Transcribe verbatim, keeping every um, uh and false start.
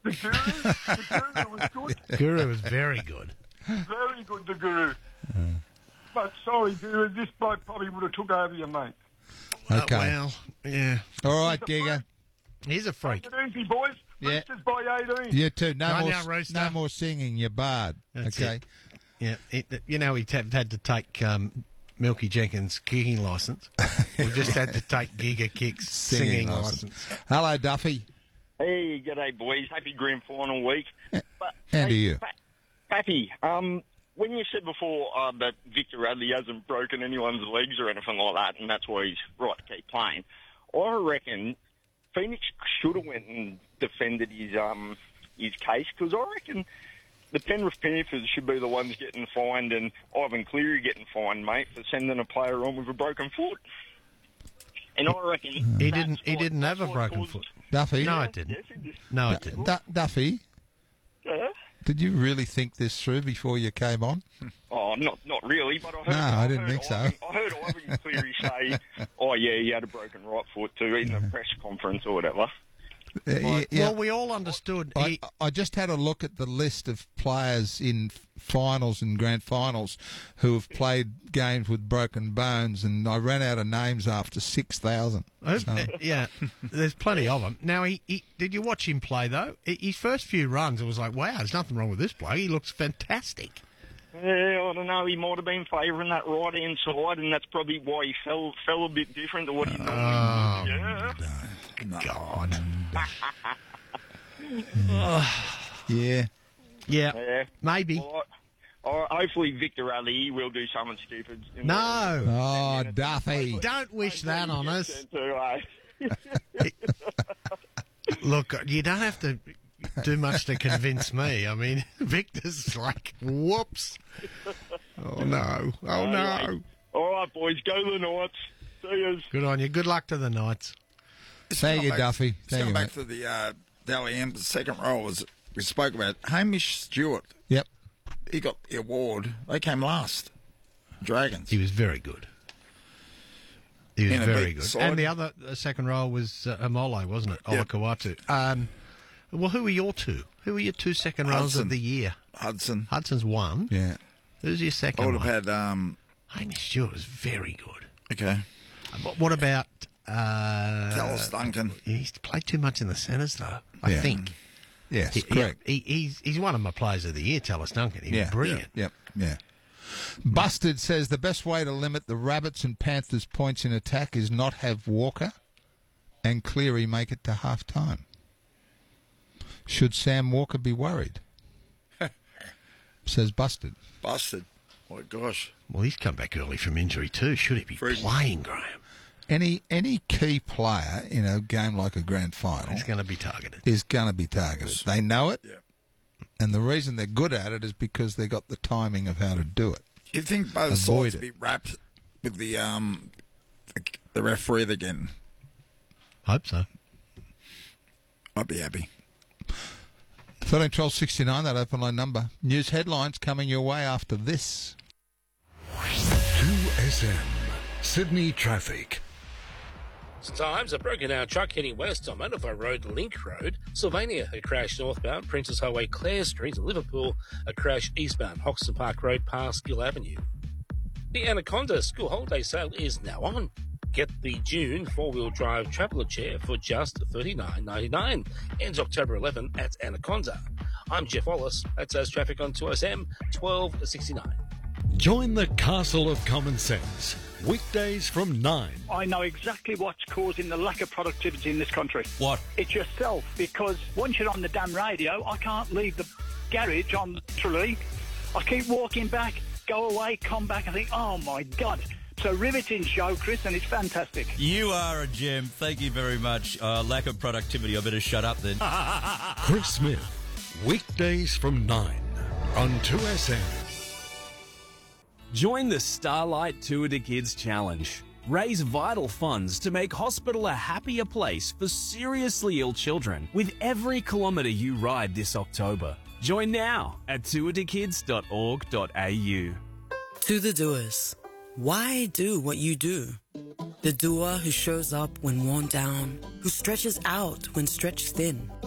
The Guru, the Guru was good. Guru was very good. Very good, the Guru. But sorry, Guru, this bloke probably would have took over your mate. Okay. Uh, well, yeah. All right, He's a Giga. He's a freak. Take it easy, boys. Yeah. Roosters by eighteen. You too. No Right more. now, s- Rooster. no more singing. You're barred. That's okay. it. Yeah, it, you know, he had had to take um, Milky Jenkins' kicking licence. We just had to take Giga Kick's Singing singing, licence. licence. Hello, Duffy. Hey, g'day, boys. Happy grand final week. But, How do hey, you? Pa- Pappy, um, when you said before uh, that Victor Radley hasn't broken anyone's legs or anything like that, and that's why he's right to keep playing, I reckon Phoenix should have went and defended his um his case, because I reckon the Penrith Panthers should be the ones getting fined, and Ivan Cleary getting fined, mate, for sending a player on with a broken foot. And I reckon He that's didn't. He what- didn't have a that's what broken caused- foot. Duffy. No, it didn't. Yes, it did. No, it didn't. Du- Duffy. Yeah. Did you really think this through before you came on? Oh, not not really, but I heard. No, I didn't heard think so. Ivan, I heard Ivan Cleary say, "Oh yeah, he had a broken right foot too," in the press conference or whatever. Uh, yeah, yeah. Well, we all understood. I, He, I just had a look at the list of players in f- finals and grand finals who have played games with broken bones, and I ran out of names after six thousand. Uh, yeah, there's plenty of them. Now, he, he did you watch him play though? H- His first few runs, it was like, wow, there's nothing wrong with this bloke. He looks fantastic. Yeah, I don't know. He might have been favouring that right hand side, and that's probably why he fell fell a bit different to what he normally Oh, yeah. God. Yeah. Yeah, Yeah. maybe. All right. All right, hopefully Victor Radley he will do something stupid. in No. the- Oh, Duffy. Don't wish that on us. Sent to, eh? Look, you don't have to do much to convince me. I mean, Victor's like, whoops. Oh, no. Oh, no. Anyway. All right, boys, go the Knights. See yous. Good on you. Good luck to the Knights. Thank you, Come back- Duffy. Let's Thank come you, back mate. to the uh, Dally M. The second row was we spoke about Hamish Stewart. Yep. He got the award. They came last. Dragons. He was very good. He was In a very big good. side. And the other uh, second role was uh, Amole, wasn't it? Yep. Olakau'atu. Um, well, who are your two? Who are your two second roles Hudson. of the year? Hudson. Hudson's one. Yeah. Who's your I second would one? have had. Um, Hamish Stewart was very good. okay. Uh, What what about... Uh, Dallas Duncan. He's played too much in the centres, though, I Yeah. think. Yes, He- correct. He, he's, he's one of my players of the year, Tallis Duncan. He was Yeah. brilliant. Yep, yeah. Busted says the best way to limit the Rabbits and Panthers' points in attack is not have Walker and Cleary make it to half time. Should Sam Walker be worried? Says Busted. Busted. My gosh. Well, he's come back early from injury too. Should he be Freaking- playing, Graham? Any any key player in a game like a grand final He's going to be targeted. is going to be targeted. They know it, Yeah. and the reason they're good at it is because they got the timing of how to do it. You think both Avoid sides it. be wrapped with the um the, the referee again? Hope so. I'd be happy. thirteen twelve sixty-nine, that open line number. News headlines coming your way after this. two S M, Sydney traffic. Times, a broken down truck heading west on Manawatu Road, Link Road. Sylvania, a crash northbound, Princess Highway, Clare Street. Liverpool, a crash eastbound, Hoxton Park Road past Gill Avenue. The Anaconda school holiday sale is now on. Get the June four-wheel drive traveller chair for just thirty-nine ninety-nine. Ends October eleventh at Anaconda. I'm Jeff Wallace. That's as traffic on two S M twelve sixty-nine. Join the Castle of Common Sense. Weekdays from nine. I know exactly what's causing the lack of productivity in this country. What? It's yourself, because once you're on the damn radio, I can't leave the garage on Tralee. I keep walking back, go away, come back, and think, oh my God. So riveting show, Chris, and it's fantastic. You are a gem. Thank you very much. Uh, lack of productivity. I better shut up then. Chris Smith. Weekdays from nine on two S M. Join the Starlight Tour to Kids Challenge. Raise vital funds to make hospital a happier place for seriously ill children with every kilometre you ride this October. Join now at tour to kids dot org dot a u. To the doers, why do what you do? The doer who shows up when worn down, who stretches out when stretched thin.